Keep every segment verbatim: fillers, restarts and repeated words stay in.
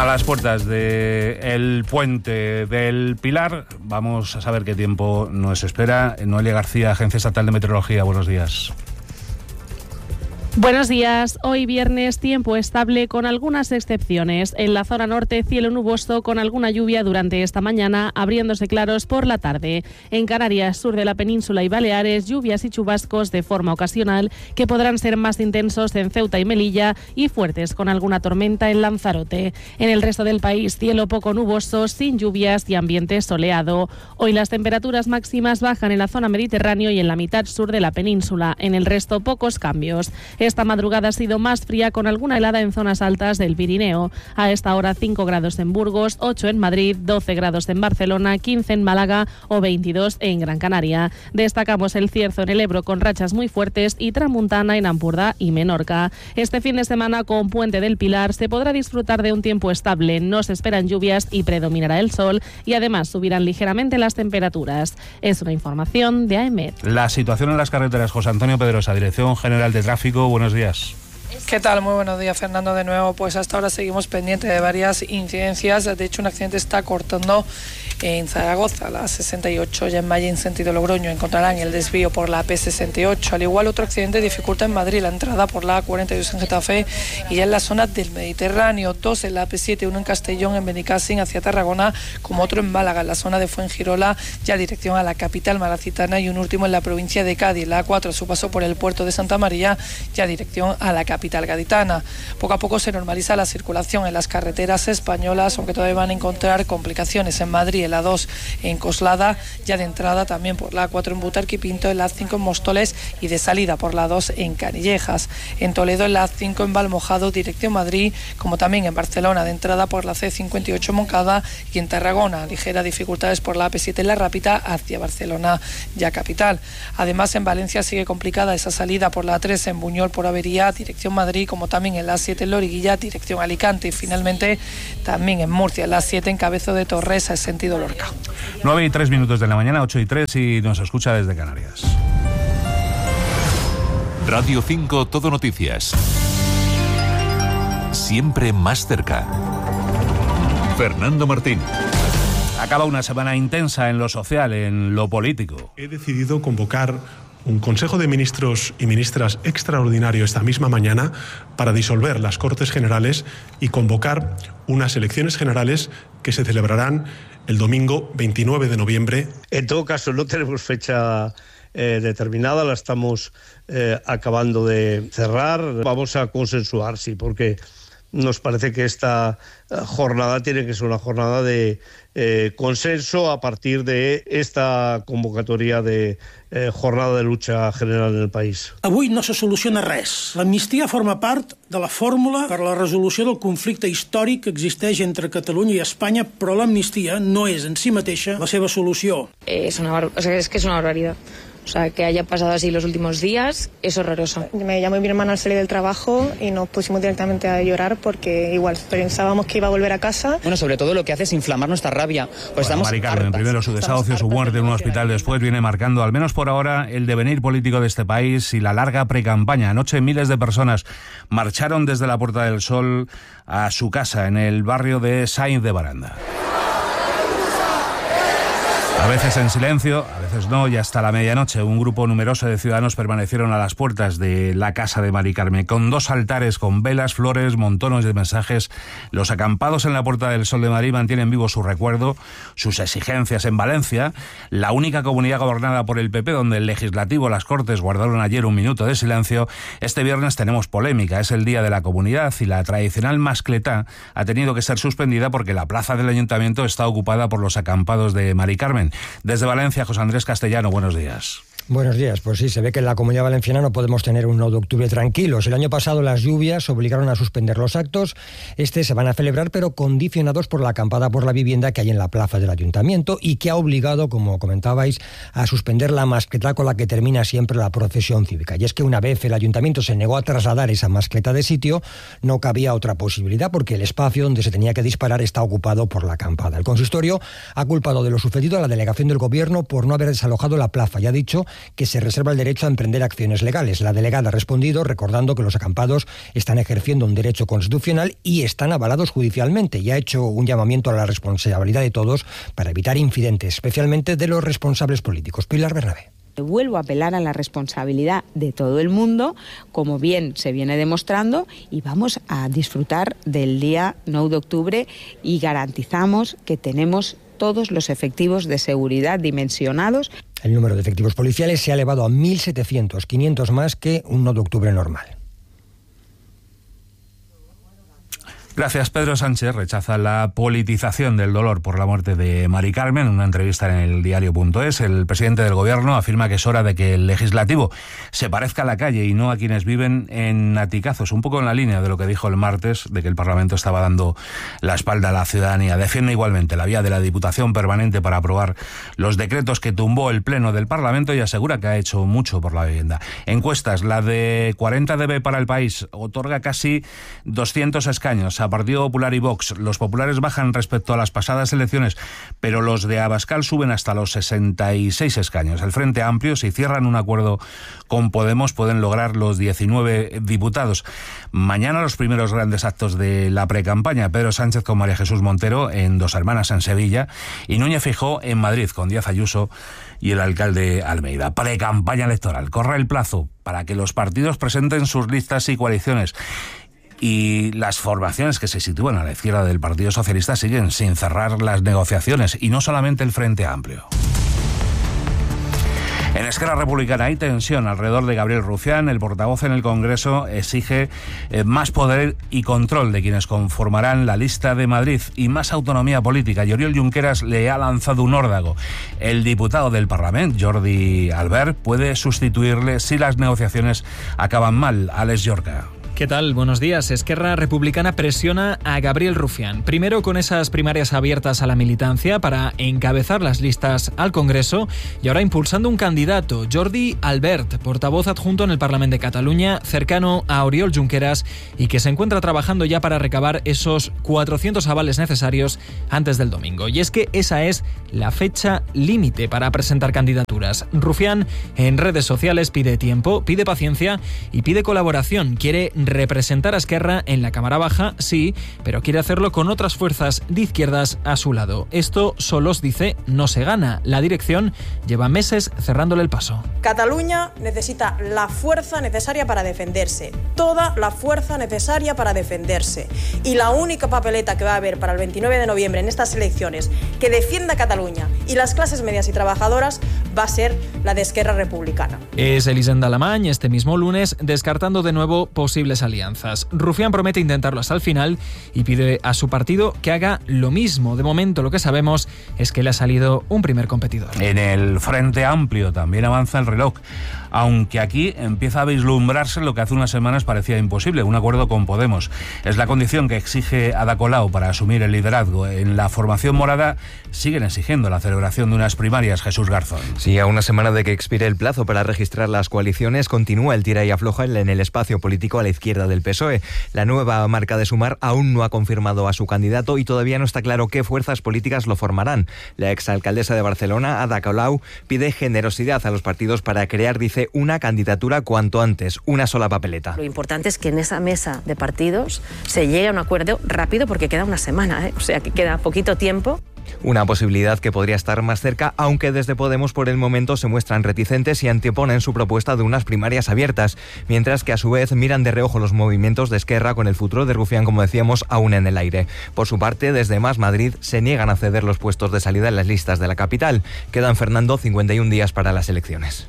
A las puertas del puente del Pilar, vamos a saber qué tiempo nos espera. Noelia García, Agencia Estatal de Meteorología, buenos días. Buenos días. Hoy viernes, tiempo estable con algunas excepciones. En la zona norte, cielo nuboso con alguna lluvia durante esta mañana, abriéndose claros por la tarde. En Canarias, sur de la península y Baleares, lluvias y chubascos de forma ocasional que podrán ser más intensos en Ceuta y Melilla y fuertes con alguna tormenta en Lanzarote. En el resto del país, cielo poco nuboso, sin lluvias y ambiente soleado. Hoy las temperaturas máximas bajan en la zona mediterránea y en la mitad sur de la península. En el resto, pocos cambios. Esta madrugada ha sido más fría con alguna helada en zonas altas del Pirineo. A esta hora cinco grados en Burgos, ocho en Madrid, doce grados en Barcelona, quince en Málaga o veintidós en Gran Canaria. Destacamos el Cierzo en el Ebro con rachas muy fuertes y tramuntana en Ampurdá y Menorca. Este fin de semana con Puente del Pilar se podrá disfrutar de un tiempo estable. No se esperan lluvias y predominará el sol y además subirán ligeramente las temperaturas. Es una información de A E M E T. La situación en las carreteras, José Antonio Pedrosa, Dirección General de Tráfico. Buenos días. ¿Qué tal? Muy buenos días, Fernando, de nuevo. Pues hasta ahora seguimos pendientes de varias incidencias. De hecho, un accidente está cortando en Zaragoza, la sesenta y ocho, ya en Valle en sentido Logroño. Encontrarán el desvío por la P sesenta y ocho. Al igual, otro accidente dificulta en Madrid la entrada por la A cuarenta y dos en Getafe y ya en la zona del Mediterráneo. Dos en la P siete, uno en Castellón, en Benicàssim, hacia Tarragona, como otro en Málaga, en la zona de Fuengirola, ya dirección a la capital malacitana, y un último en la provincia de Cádiz, la A cuatro, a su paso por el puerto de Santa María, ya dirección a la capital gaditana. Poco a poco se normaliza la circulación en las carreteras españolas, aunque todavía van a encontrar complicaciones en Madrid, en la dos en Coslada, ya de entrada también por la A cuatro en Butarque y Pinto, en la A cinco en Móstoles y de salida por la dos en Canillejas. En Toledo, en la A cinco en Valmojado, dirección Madrid, como también en Barcelona, de entrada por la C cincuenta y ocho en Moncada, y en Tarragona, ligeras dificultades por la A P siete en La Rápita hacia Barcelona, ya capital. Además, en Valencia sigue complicada esa salida por la A tres en Buñol por avería, dirección Madrid, como también en la A siete en Loriguilla, dirección Alicante, y finalmente también en Murcia, en la A siete en Cabezo de Torres, en sentido Lorca. nueve y tres minutos de la mañana, ocho y tres, y nos escucha desde Canarias. Radio cinco Todo Noticias. Siempre más cerca. Fernando Martín. Acaba una semana intensa en lo social, en lo político. He decidido convocar un Consejo de Ministros y Ministras extraordinario esta misma mañana para disolver las Cortes Generales y convocar unas elecciones generales que se celebrarán el domingo veintinueve de noviembre. En todo caso, no tenemos fecha eh, determinada, la estamos eh, acabando de cerrar. Vamos a consensuar, sí, porque nos parece que esta jornada tiene que ser una jornada de eh, consenso a partir de esta convocatoria de eh, jornada de lucha general en el país. Avui no se soluciona res. L'amnistia forma part de la fórmula per a la resolució del conflicte històric que existeix entre Catalunya i Espanya, però l'amnistia no és en si mateixa la seva solució. Es una bar- o sea, es que es una barbaridad. O sea, que haya pasado así los últimos días es horroroso. Me llamó mi hermano al salir del trabajo y nos pusimos directamente a llorar porque igual pensábamos que iba a volver a casa. Bueno, sobre todo lo que hace es inflamar nuestra rabia. Pues Bueno, estamos Mari Carmen, hartas. primero su desahucio, su muerte en un hospital después, viene marcando, al menos por ahora, el devenir político de este país y la larga precampaña. Anoche miles de personas marcharon desde la Puerta del Sol a su casa en el barrio de Sainz de Baranda. A veces en silencio, a veces no, y hasta la medianoche un grupo numeroso de ciudadanos permanecieron a las puertas de la casa de Mari Carmen, con dos altares, con velas, flores, montones de mensajes. Los acampados en la Puerta del Sol de Madrid mantienen vivo su recuerdo, sus exigencias. En Valencia, la única comunidad gobernada por el P P, donde el Legislativo, las Cortes guardaron ayer un minuto de silencio, este viernes tenemos polémica. Es el Día de la Comunidad y la tradicional mascletá ha tenido que ser suspendida porque la plaza del Ayuntamiento está ocupada por los acampados de Mari Carmen. Desde Valencia, José Andrés Castellano, buenos días. Buenos días. Pues sí, se ve que en la Comunidad Valenciana no podemos tener un uno de octubre tranquilos. El año pasado las lluvias obligaron a suspender los actos. Este se van a celebrar, pero condicionados por la acampada por la vivienda que hay en la plaza del Ayuntamiento y que ha obligado, como comentabais, a suspender la mascletá con la que termina siempre la procesión cívica. Y es que una vez el Ayuntamiento se negó a trasladar esa mascletá de sitio, no cabía otra posibilidad porque el espacio donde se tenía que disparar está ocupado por la acampada. El consistorio ha culpado de lo sucedido a la delegación del Gobierno por no haber desalojado la plaza y ha dicho que se reserva el derecho a emprender acciones legales. La delegada ha respondido recordando que los acampados están ejerciendo un derecho constitucional y están avalados judicialmente, y ha hecho un llamamiento a la responsabilidad de todos para evitar incidentes, especialmente de los responsables políticos. Pilar Bernabé. Vuelvo a apelar a la responsabilidad de todo el mundo, como bien se viene demostrando, y vamos a disfrutar del día nueve de octubre y garantizamos que tenemos todos los efectivos de seguridad dimensionados. El número de efectivos policiales se ha elevado a mil setecientos, quinientos más que un nueve de octubre normal. Gracias. Pedro Sánchez rechaza la politización del dolor por la muerte de Mari Carmen. En una entrevista en el diario punto es, el presidente del Gobierno afirma que es hora de que el legislativo se parezca a la calle y no a quienes viven en aticazos. Un poco en la línea de lo que dijo el martes, de que el Parlamento estaba dando la espalda a la ciudadanía. Defiende igualmente la vía de la Diputación Permanente para aprobar los decretos que tumbó el Pleno del Parlamento y asegura que ha hecho mucho por la vivienda. Encuestas, la de cuarenta D B para El País otorga casi doscientos escaños a Partido Popular y Vox. Los populares bajan respecto a las pasadas elecciones, pero los de Abascal suben hasta los sesenta y seis escaños. El Frente Amplio, si cierran un acuerdo con Podemos, pueden lograr los diecinueve diputados. Mañana los primeros grandes actos de la precampaña. Pedro Sánchez con María Jesús Montero en Dos Hermanas en Sevilla y Núñez Feijóo en Madrid con Díaz Ayuso y el alcalde Almeida. Precampaña electoral. Corre el plazo para que los partidos presenten sus listas y coaliciones. Y las formaciones que se sitúan a la izquierda del Partido Socialista siguen sin cerrar las negociaciones, y no solamente el Frente Amplio. En Esquerra Republicana hay tensión alrededor de Gabriel Rufián. El portavoz en el Congreso exige eh, más poder y control de quienes conformarán la lista de Madrid y más autonomía política. Y Oriol Junqueras le ha lanzado un órdago. El diputado del Parlamento, Jordi Albert, puede sustituirle si las negociaciones acaban mal. Alex Llorca. ¿Qué tal? Buenos días. Esquerra Republicana presiona a Gabriel Rufián. Primero con esas primarias abiertas a la militancia para encabezar las listas al Congreso y ahora impulsando un candidato, Jordi Albert, portavoz adjunto en el Parlamento de Cataluña, cercano a Oriol Junqueras y que se encuentra trabajando ya para recabar esos cuatrocientos avales necesarios antes del domingo. Y es que esa es la fecha límite para presentar candidaturas. Rufián en redes sociales pide tiempo, pide paciencia y pide colaboración. Quiere representar a Esquerra en la Cámara Baja, sí, pero quiere hacerlo con otras fuerzas de izquierdas a su lado. Esto, Solos dice, no se gana. La dirección lleva meses cerrándole el paso. Cataluña necesita la fuerza necesaria para defenderse, toda la fuerza necesaria para defenderse. Y la única papeleta que va a haber para el veintinueve de noviembre en estas elecciones que defienda a Cataluña y las clases medias y trabajadoras va a ser la de Esquerra Republicana. Es Elisenda Alamany este mismo lunes descartando de nuevo posibles alianzas. Rufián promete intentarlo hasta el final y pide a su partido que haga lo mismo. De momento lo que sabemos es que le ha salido un primer competidor. En el Frente Amplio también avanza el reloj, aunque aquí empieza a vislumbrarse lo que hace unas semanas parecía imposible, un acuerdo con Podemos. Es la condición que exige Ada Colau para asumir el liderazgo. En la formación morada siguen exigiendo la celebración de unas primarias. Jesús Garzón. Sí, a una semana de que expire el plazo para registrar las coaliciones, continúa el tira y afloja en el espacio político a la izquierda del P S O E. La nueva marca de Sumar aún no ha confirmado a su candidato y todavía no está claro qué fuerzas políticas lo formarán. La exalcaldesa de Barcelona, Ada Colau, pide generosidad a los partidos para crear, dice, una candidatura cuanto antes, una sola papeleta. Lo importante es que en esa mesa de partidos se llegue a un acuerdo rápido porque queda una semana, ¿eh? O sea que queda poquito tiempo. Una posibilidad que podría estar más cerca, aunque desde Podemos por el momento se muestran reticentes y anteponen su propuesta de unas primarias abiertas, mientras que a su vez miran de reojo los movimientos de Esquerra con el futuro de Rufián, como decíamos, aún en el aire. Por su parte, desde Más Madrid se niegan a ceder los puestos de salida en las listas de la capital. Quedan, Fernando, cincuenta y un días para las elecciones.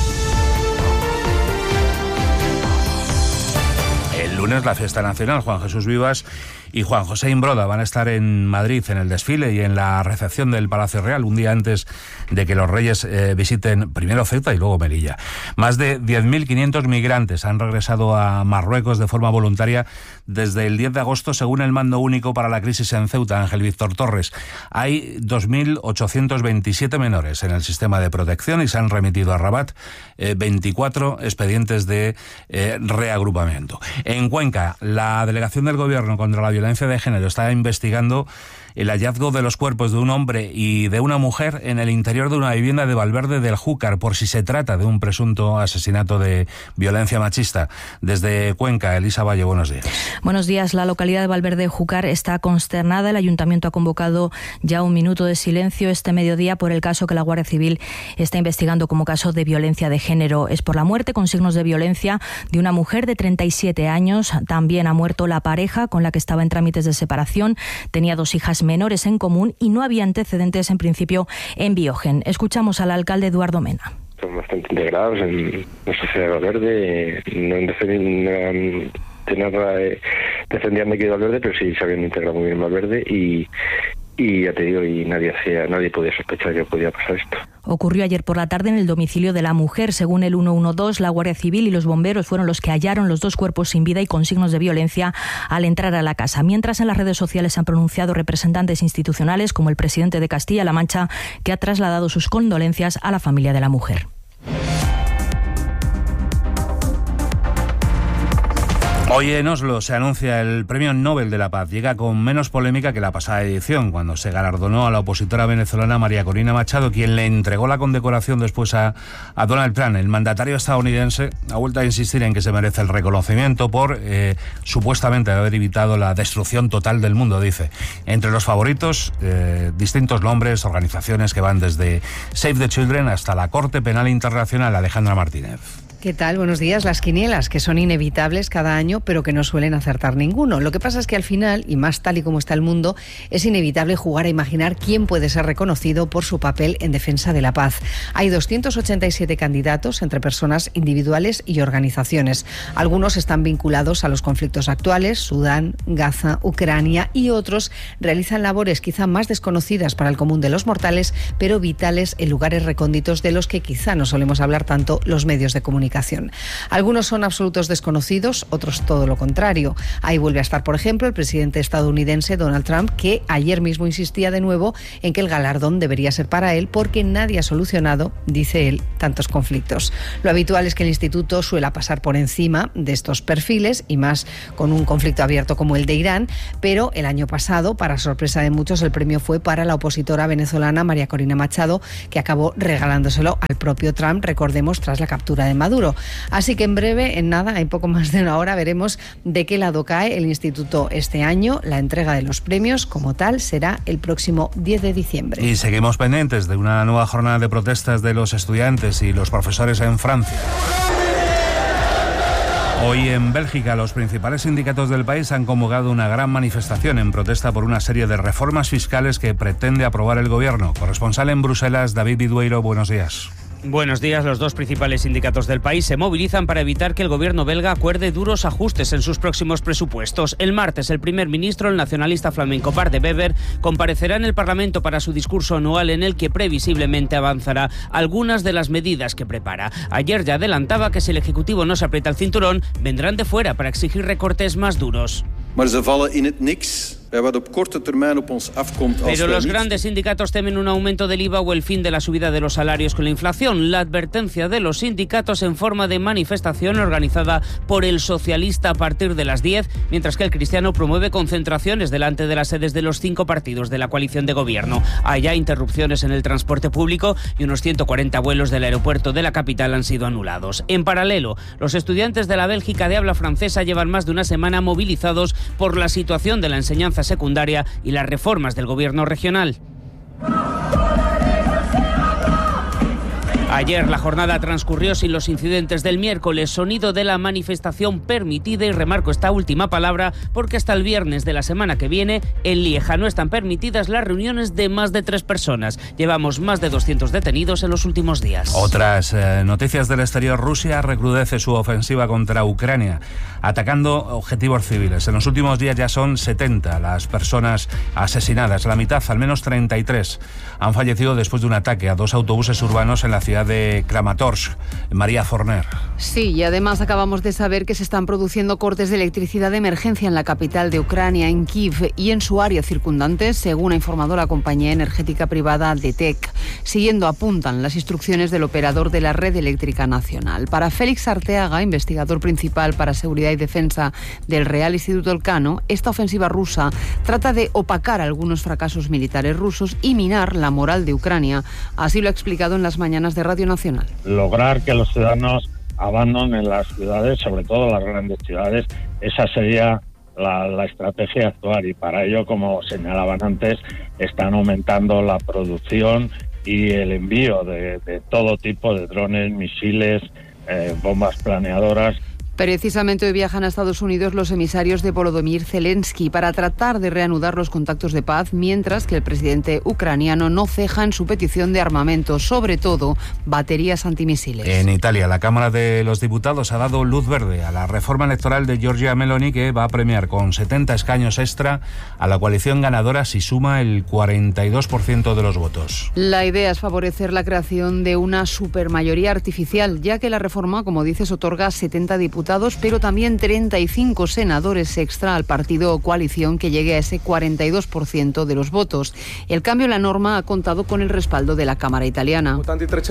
El lunes la fiesta nacional, Juan Jesús Vivas y Juan José Imbroda van a estar en Madrid en el desfile y en la recepción del Palacio Real, un día antes de que los Reyes eh, visiten primero Ceuta y luego Melilla. Más de diez mil quinientos migrantes han regresado a Marruecos de forma voluntaria desde el diez de agosto, según el Mando Único para la Crisis en Ceuta, Ángel Víctor Torres. Hay dos mil ochocientos veintisiete menores en el sistema de protección y se han remitido a Rabat eh, veinticuatro expedientes de eh, reagrupamiento. En Cuenca, la delegación del Gobierno contra la violencia de género está investigando el hallazgo de los cuerpos de un hombre y de una mujer en el interior de una vivienda de Valverde del Júcar, por si se trata de un presunto asesinato de violencia machista. Desde Cuenca, Elisa Valle, buenos días. Buenos días. La localidad de Valverde del Júcar está consternada. El ayuntamiento ha convocado ya un minuto de silencio este mediodía por el caso que la Guardia Civil está investigando como caso de violencia de género. Es por la muerte con signos de violencia de una mujer de treinta y siete años. También ha muerto la pareja con la que estaba en trámites de separación. Tenía dos hijas menores en común y no había antecedentes en principio en Biogen. Escuchamos al alcalde Eduardo Mena. Son bastante integrados en la sociedad de Valverde. No han defendido nada, defendían de aquí de Valverde, pero sí se habían integrado muy bien en Valverde y Y ya te digo, y nadie hacía, nadie podía sospechar que podía pasar esto. Ocurrió ayer por la tarde en el domicilio de la mujer. Según el ciento doce, la Guardia Civil y los bomberos fueron los que hallaron los dos cuerpos sin vida y con signos de violencia al entrar a la casa. Mientras, en las redes sociales se han pronunciado representantes institucionales como el presidente de Castilla-La Mancha, que ha trasladado sus condolencias a la familia de la mujer. Hoy en Oslo se anuncia el Premio Nobel de la Paz. Llega con menos polémica que la pasada edición, cuando se galardonó a la opositora venezolana María Corina Machado, quien le entregó la condecoración después a, a Donald Trump. El mandatario estadounidense ha vuelto a insistir en que se merece el reconocimiento por eh, supuestamente haber evitado la destrucción total del mundo, dice. Entre los favoritos, eh, distintos nombres, organizaciones que van desde Save the Children hasta la Corte Penal Internacional. Alejandra Martínez. ¿Qué tal? Buenos días. Las quinielas, que son inevitables cada año, pero que no suelen acertar ninguno. Lo que pasa es que al final, y más tal y como está el mundo, es inevitable jugar a imaginar quién puede ser reconocido por su papel en defensa de la paz. Hay doscientos ochenta y siete candidatos entre personas individuales y organizaciones. Algunos están vinculados a los conflictos actuales, Sudán, Gaza, Ucrania, y otros realizan labores quizá más desconocidas para el común de los mortales, pero vitales en lugares recónditos de los que quizá no solemos hablar tanto los medios de comunicación. Algunos son absolutos desconocidos, otros todo lo contrario. Ahí vuelve a estar, por ejemplo, el presidente estadounidense Donald Trump, que ayer mismo insistía de nuevo en que el galardón debería ser para él porque nadie ha solucionado, dice él, tantos conflictos. Lo habitual es que el instituto suela pasar por encima de estos perfiles, y más con un conflicto abierto como el de Irán, pero el año pasado, para sorpresa de muchos, el premio fue para la opositora venezolana María Corina Machado, que acabó regalándoselo al propio Trump, recordemos, tras la captura de Maduro. Así que en breve, en nada, en poco más de una hora, veremos de qué lado cae el instituto este año. La entrega de los premios, como tal, será el próximo diez de diciembre. Y seguimos pendientes de una nueva jornada de protestas de los estudiantes y los profesores en Francia. Hoy en Bélgica, los principales sindicatos del país han convocado una gran manifestación en protesta por una serie de reformas fiscales que pretende aprobar el gobierno. Corresponsal en Bruselas, David Vidueiro, buenos días. Buenos días. Los dos principales sindicatos del país se movilizan para evitar que el gobierno belga acuerde duros ajustes en sus próximos presupuestos. El martes, el primer ministro, el nacionalista flamenco Bart de Wever, comparecerá en el Parlamento para su discurso anual, en el que previsiblemente avanzará algunas de las medidas que prepara. Ayer ya adelantaba que si el Ejecutivo no se aprieta el cinturón, vendrán de fuera para exigir recortes más duros. Pero los grandes sindicatos temen un aumento del I V A o el fin de la subida de los salarios con la inflación. La advertencia de los sindicatos en forma de manifestación organizada por el socialista a partir de las diez, mientras que el cristiano promueve concentraciones delante de las sedes de los cinco partidos de la coalición de gobierno. Hay ya interrupciones en el transporte público y unos ciento cuarenta vuelos del aeropuerto de la capital han sido anulados. En paralelo, los estudiantes de la Bélgica de habla francesa llevan más de una semana movilizados por la situación de la enseñanza secundaria y las reformas del gobierno regional. Ayer la jornada transcurrió sin los incidentes del miércoles, sonido de la manifestación permitida, y remarco esta última palabra porque hasta el viernes de la semana que viene en Lieja no están permitidas las reuniones de más de tres personas. Llevamos más de doscientos detenidos en los últimos días. Otras eh, noticias del exterior. Rusia recrudece su ofensiva contra Ucrania, atacando objetivos civiles. En los últimos días ya son setenta las personas asesinadas, la mitad, al menos treinta y tres, han fallecido después de un ataque a dos autobuses urbanos en la ciudad Universidad de Kramatorsk. María Forner. Sí, y además acabamos de saber que se están produciendo cortes de electricidad de emergencia en la capital de Ucrania, en Kiev, y en su área circundante, según ha informado la compañía energética privada D T E C. Siguiendo apuntan las instrucciones del operador de la red eléctrica nacional. Para Félix Arteaga, investigador principal para seguridad y defensa del Real Instituto Elcano, esta ofensiva rusa trata de opacar algunos fracasos militares rusos y minar la moral de Ucrania. Así lo ha explicado en las mañanas de Radio Nacional. Lograr que los ciudadanos abandonen las ciudades, sobre todo las grandes ciudades, esa sería la, la estrategia a actuar, y para ello, como señalaban antes, están aumentando la producción y el envío de, de todo tipo de drones, misiles, eh, bombas planeadoras. Precisamente hoy viajan a Estados Unidos los emisarios de Volodymyr Zelensky para tratar de reanudar los contactos de paz, mientras que el presidente ucraniano no ceja en su petición de armamento, sobre todo baterías antimisiles. En Italia, la Cámara de los Diputados ha dado luz verde a la reforma electoral de Giorgia Meloni, que va a premiar con setenta escaños extra a la coalición ganadora si suma el cuarenta y dos por ciento de los votos. La idea es favorecer la creación de una supermayoría artificial, ya que la reforma, como dices, otorga setenta diputados, pero también treinta y cinco senadores extra al partido o coalición que llegue a ese cuarenta y dos por ciento de los votos. El cambio en la norma ha contado con el respaldo de la Cámara italiana.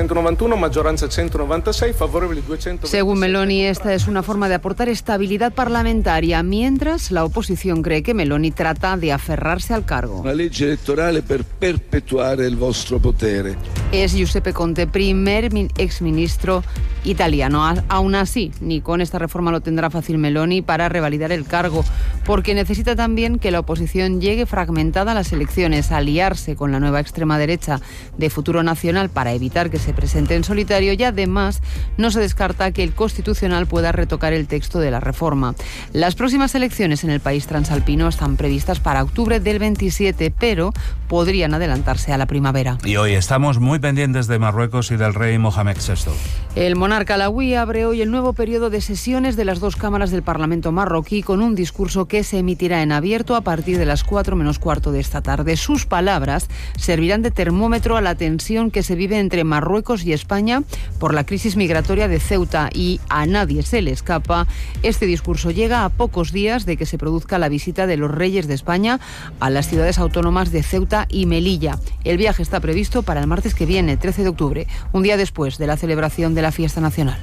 Según Meloni, esta es una forma de aportar estabilidad parlamentaria, mientras la oposición cree que Meloni trata de aferrarse al cargo. Una legge elettorale per perpetuare il vostro potere. Es Giuseppe Conte, primer exministro italiano. Aún así, ni con esta reforma lo tendrá fácil Meloni para revalidar el cargo, porque necesita también que la oposición llegue fragmentada a las elecciones, aliarse con la nueva extrema derecha de Futuro Nacional para evitar que se presente en solitario, y además no se descarta que el Constitucional pueda retocar el texto de la reforma. Las próximas elecciones en el país transalpino están previstas para octubre del veintisiete, pero podrían adelantarse a la primavera. Y hoy estamos muy pendientes de Marruecos y del rey Mohamed sexto. El monarca alauí abre hoy el nuevo periodo de sesiones de las dos cámaras del Parlamento marroquí con un discurso que se emitirá en abierto a partir de las cuatro menos cuarto de esta tarde. Sus palabras servirán de termómetro a la tensión que se vive entre Marruecos y España por la crisis migratoria de Ceuta, y a nadie se le escapa. Este discurso llega a pocos días de que se produzca la visita de los reyes de España a las ciudades autónomas de Ceuta y Melilla. El viaje está previsto para el martes que viene, trece de octubre, un día después de la celebración de la fiesta nacional.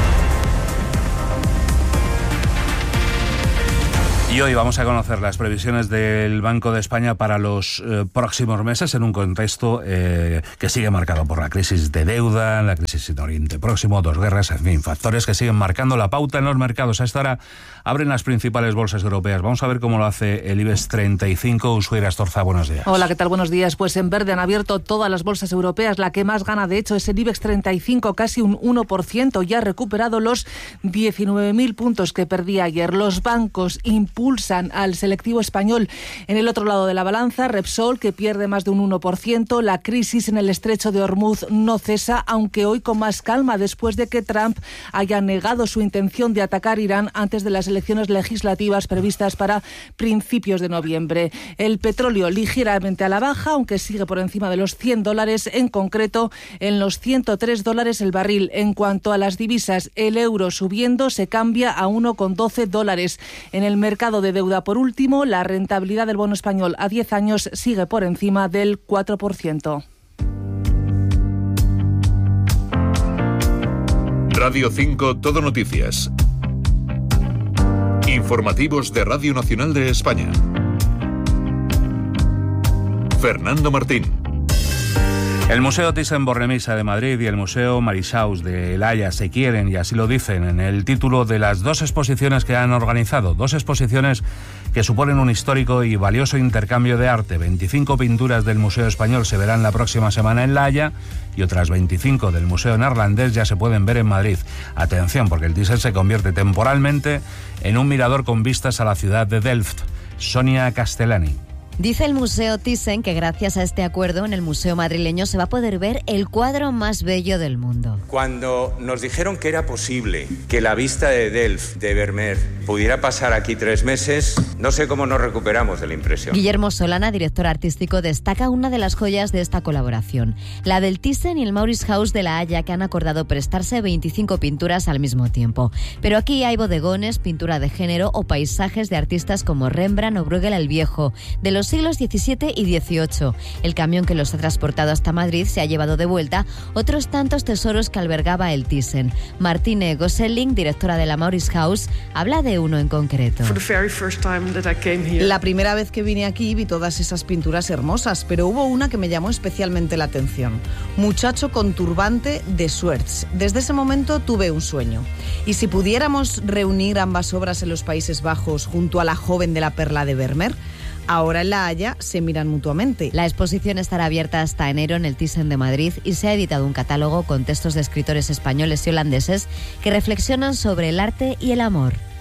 Y hoy vamos a conocer las previsiones del Banco de España para los eh, próximos meses, en un contexto eh, que sigue marcado por la crisis de deuda, la crisis en Oriente Próximo, dos guerras, en fin, factores que siguen marcando la pauta en los mercados. A esta hora abren las principales bolsas europeas. Vamos a ver cómo lo hace el IBEX treinta y cinco. Ushuaira Astorza, buenos días. Hola, ¿qué tal? Buenos días. Pues en verde han abierto todas las bolsas europeas. La que más gana, de hecho, es el IBEX treinta y cinco, casi un uno por ciento. Ya ha recuperado los diecinueve mil puntos que perdía ayer. Los bancos impulsan al selectivo español. En el otro lado de la balanza, Repsol, que pierde más de un uno por ciento. La crisis en el estrecho de Hormuz no cesa, aunque hoy con más calma, después de que Trump haya negado su intención de atacar Irán antes de las elecciones legislativas previstas para principios de noviembre. El petróleo ligeramente a la baja, aunque sigue por encima de los cien dólares, en concreto en los ciento tres dólares el barril. En cuanto a las divisas, el euro subiendo se cambia a uno con doce dólares. En el mercado de deuda, por último, la rentabilidad del bono español a diez años sigue por encima del cuatro por ciento. Radio cinco Todo Noticias. Informativos de Radio Nacional de España. Fernando Martín. El Museo Thyssen-Bornemisza de Madrid y el Museo Marie-Chausse de La Haya se quieren, y así lo dicen en el título de las dos exposiciones que han organizado. Dos exposiciones que suponen un histórico y valioso intercambio de arte. veinticinco pinturas del Museo Español se verán la próxima semana en La Haya, y otras veinticinco del Museo Neerlandés ya se pueden ver en Madrid. Atención, porque el Thyssen se convierte temporalmente en un mirador con vistas a la ciudad de Delft. Sonia Castellani. Dice el Museo Thyssen que gracias a este acuerdo en el Museo madrileño se va a poder ver el cuadro más bello del mundo. Cuando nos dijeron que era posible que la vista de Delft, de Vermeer, pudiera pasar aquí tres meses, No sé cómo nos recuperamos de la impresión. Guillermo Solana, director artístico, destaca una de las joyas de esta colaboración, la del Thyssen y el Mauritshuis de La Haya, que han acordado prestarse veinticinco pinturas al mismo tiempo. Pero aquí hay bodegones, pintura de género o paisajes de artistas como Rembrandt o Bruegel el Viejo, de los siglos diecisiete y dieciocho. El camión que los ha transportado hasta Madrid se ha llevado de vuelta otros tantos tesoros que albergaba el Thyssen. Martine Gosselin, directora de la Mauritshuis, habla de uno en concreto. La primera vez que vine aquí vi todas esas pinturas hermosas, pero hubo una que me llamó especialmente la atención. Muchacho con turbante de Swerts. Desde ese momento tuve un sueño. Y si pudiéramos reunir ambas obras en los Países Bajos junto a la joven de la perla de Vermeer, ahora en La Haya se miran mutuamente. La exposición estará abierta hasta enero en el Thyssen de Madrid y se ha editado un catálogo con textos de escritores españoles y holandeses que reflexionan sobre el arte y el amor.